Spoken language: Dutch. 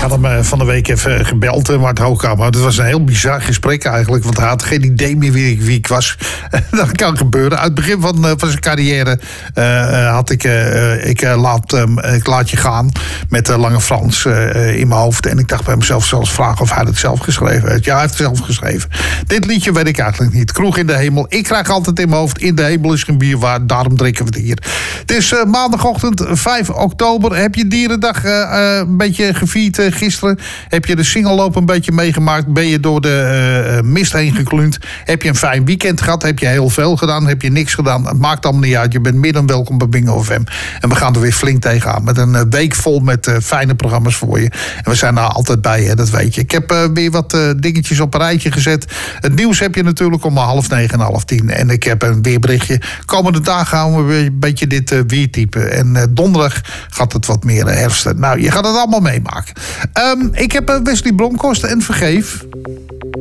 had hem van de week even gebeld, Mart Hoogkamer. Het was een heel bizar gesprek eigenlijk, want hij had geen idee meer wie ik was. Dat kan gebeuren. Uit het begin van zijn carrière had ik laat je gaan met Lange Frans in mijn hoofd. En ik dacht bij mezelf zelfs vragen of hij het zelf geschreven heeft. Ja, hij heeft het zelf geschreven. Dit liedje weet ik eigenlijk niet. Kroeg in de hemel. Ik krijg altijd in mijn hoofd, in de hemel is geen bier waar, daarom drinken we het hier. Het is maandagochtend 5 oktober. Heb je Dierendag een beetje gevierd gisteren? Heb je de singelloop een beetje meegemaakt? Ben je door de mist heen geklund? Heb je een fijn weekend gehad? Heb je heel veel gedaan? Heb je niks gedaan? Het maakt allemaal niet uit. Je bent meer dan welkom bij Bingo FM. En we gaan er weer flink tegenaan. Met een week vol met fijne programma's voor je. En we zijn daar altijd bij, hè, dat weet je. Ik heb weer wat dingetjes op een rijtje gezet. Het nieuws heb je natuurlijk om 8:30 en 9:30. En ik heb een weerberichtje. Komende dagen gaan we weer een beetje dit weertype. En donderdag gaat het wat meer herfsten. Nou, je gaat het allemaal meemaken. Ik heb Wesley Bronkhorst en Vergeef.